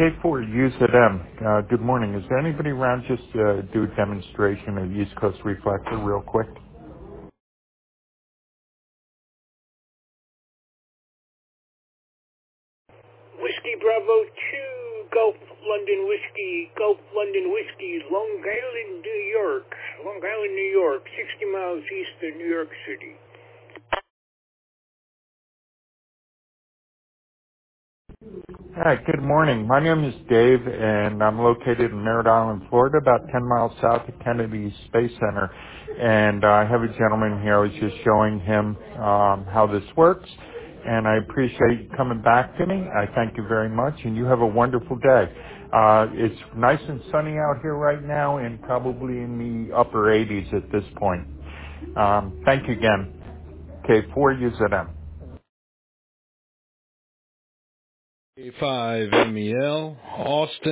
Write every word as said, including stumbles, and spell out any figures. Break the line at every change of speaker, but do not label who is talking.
K four U Z M. Uh, good morning. Is there anybody around just uh, do a demonstration of East Coast Reflector real quick?
Whiskey Bravo two, Gulf London Whiskey, Gulf London Whiskey, Long Island, New York. Long Island, New York, sixty miles east of New York City.
Hi, good morning. My name is Dave, and I'm located in Merritt Island, Florida, about ten miles south of Kennedy Space Center. And uh, I have a gentleman here. I was just showing him um, how this works, and I appreciate you coming back to me. I thank you very much, and you have a wonderful day. Uh, it's nice and sunny out here right now, and probably in the upper eighties at this point. Um, thank you again. K four U Z M.
five M E L, Austin.